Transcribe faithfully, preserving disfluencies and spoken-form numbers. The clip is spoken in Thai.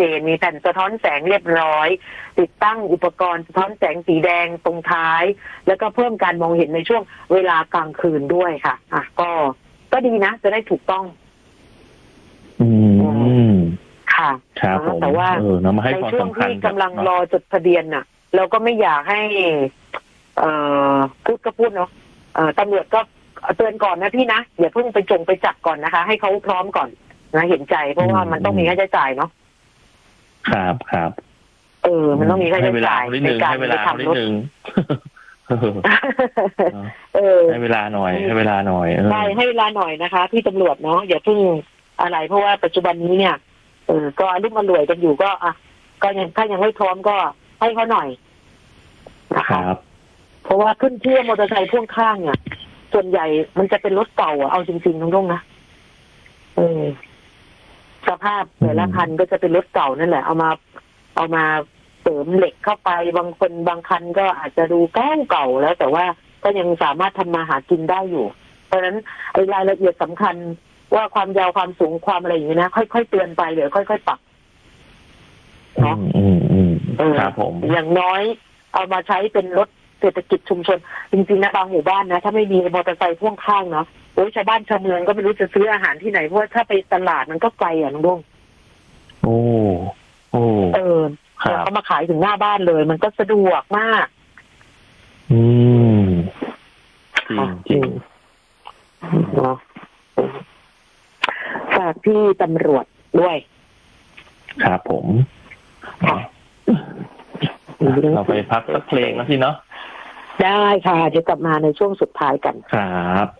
จนมีแผ่นสะท้อนแสงเรียบร้อยติดตั้งอุปกรณ์สะท้อนแสงสีแดงตรงท้ายแล้วก็เพิ่มการมองเห็นในช่วงเวลากลางคืนด้วยค่ะอ่ะก็ก็ดีนะจะได้ถูกต้องอืมค่ะครับผมแต่ว่าในช่วงที่กำลังรอจดทะเบียนน่ะเราก็ไม่อยากให้เอ่อพูดก็พูดเนาะเอ่อตำรวจก็เตือนก่อนนะพี่นะอย่าเพิ่งไปจงไปจับก่อนนะคะให้เขาพร้อมก่อนนะเห็นใจเพราะว่ามันต้องมีค่าใช้จ่ายเนาะครับครับเออมันต้องมีค่าใช้จ่ายในการไปทำรถเออให้เวลาหน่อยให้เวลาหน่อยใช่ให้เวลาหน่อยนะคะพี่ตำรวจเนาะอย่าเพิ่งอะไรเพราะว่าปัจจุบันนี้เนี่ยเออก็อารมณ์รวยกันอยู่ก็อ่ะก็ยังถ้ายังไม่พร้อมก็ให้เขาหน่อยนะคะเพราะว่าขึ้นเที่ยวมอเตอร์ไซค์พ่วงข้างเนี่ยส่วนใหญ่มันจะเป็นรถเก่าอ่ะเอาจริงๆน้องๆนะเออสภาพแต่ละคันก็จะเป็นรถเก่านั่นแหละเอามาเอามาเสริมเหล็กเข้าไปบางคนบางคันก็อาจจะดูเก่าเก่าแล้วแต่ว่าก็ยังสามารถทำมาหากินได้อยู่เพราะฉะนั้นไอ้รายละเอียดสำคัญว่าความยาวความสูงความอะไรอย่างนี้นะค่อยๆเตือนไปเดี๋ยวค่อยๆปรับเนาะครับผมอย่างน้อยเอามาใช้เป็นรถเศรษฐกิจชุมชนจริงๆนะบางหมู่บ้านนะถ้าไม่มีมอเตอร์ไซค์พ่วงข้างเนาะโอ้ยชาวบ้านชาวเมืองก็ไม่รู้จะซื้ออาหารที่ไหนเพราะถ้าไปตลาดมันก็ไกลอ่ะน้องดงโอ้โอ้เออเขามาขายถึงหน้าบ้านเลยมันก็สะดวกมากอืมจริงจริงเนาะฝากพี่ตำรวจด้วยครับผมเราไปพักสักเพลงแล้วพี่เนาะได้ค่ะจะกลับมาในช่วงสุดท้ายกันครับ